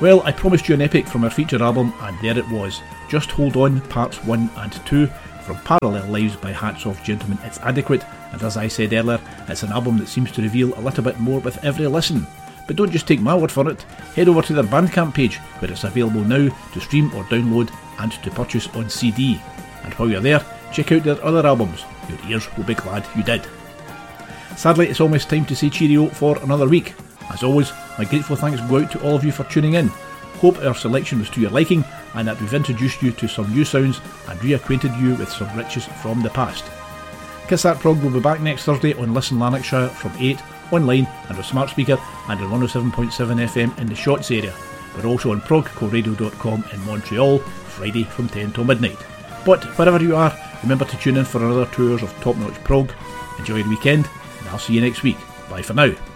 Well, I promised you an epic from our feature album, and there it was. Just Hold On, Parts 1 and 2, from Parallel Lives by Hats Off Gentlemen. It's adequate, and as I said earlier, it's an album that seems to reveal a little bit more with every listen. But don't just take my word for it, head over to their Bandcamp page, where it's available now to stream or download and to purchase on CD. And while you're there, check out their other albums. Your ears will be glad you did. Sadly, it's almost time to say cheerio for another week. As always, my grateful thanks go out to all of you for tuning in. Hope our selection was to your liking and that we've introduced you to some new sounds and reacquainted you with some riches from the past. Kiss That Prog will be back next Thursday on Listen Lanarkshire from 8, online and with smart speaker and on 107.7 FM in the Shotts area. We're also on progcoradio.com in Montreal, Friday from 10 till midnight. But wherever you are, remember to tune in for another 2 hours of top-notch prog. Enjoy your weekend, and I'll see you next week. Bye for now.